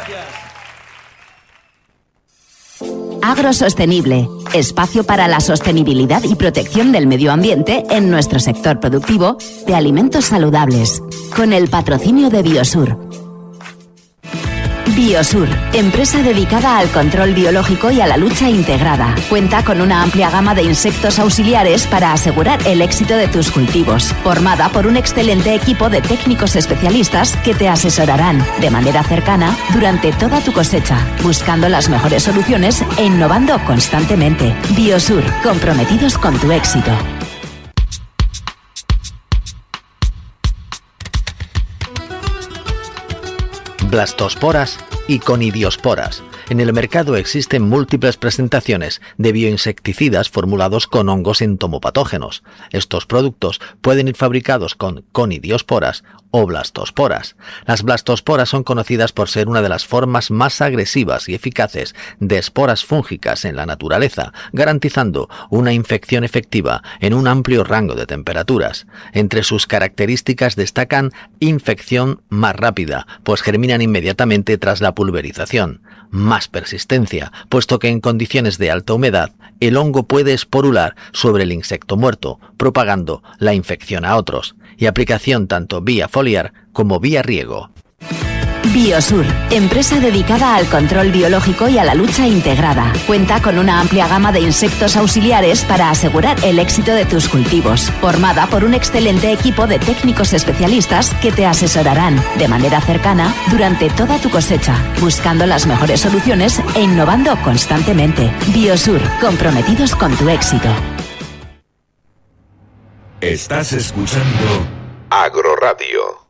Agrosostenible, espacio para la sostenibilidad y protección del medio ambiente en nuestro sector productivo de alimentos saludables, con el patrocinio de Biosur. Biosur, empresa dedicada al control biológico y a la lucha integrada. Cuenta con una amplia gama de insectos auxiliares para asegurar el éxito de tus cultivos. Formada por un excelente equipo de técnicos especialistas que te asesorarán de manera cercana durante toda tu cosecha, buscando las mejores soluciones e innovando constantemente. Biosur, comprometidos con tu éxito. Blastosporas y conidiosporas. En el mercado existen múltiples presentaciones de bioinsecticidas formulados con hongos entomopatógenos. Estos productos pueden ir fabricados con conidiosporas o blastosporas. Las blastosporas son conocidas por ser una de las formas más agresivas y eficaces de esporas fúngicas en la naturaleza, garantizando una infección efectiva en un amplio rango de temperaturas. Entre sus características destacan infección más rápida, pues germinan inmediatamente tras la pulverización, más persistencia, puesto que en condiciones de alta humedad el hongo puede esporular sobre el insecto muerto, propagando la infección a otros, y aplicación tanto vía foliar como vía riego. Biosur, empresa dedicada al control biológico y a la lucha integrada. Cuenta con una amplia gama de insectos auxiliares para asegurar el éxito de tus cultivos. Formada por un excelente equipo de técnicos especialistas que te asesorarán de manera cercana durante toda tu cosecha, buscando las mejores soluciones e innovando constantemente. Biosur, comprometidos con tu éxito. Estás escuchando Agroradio.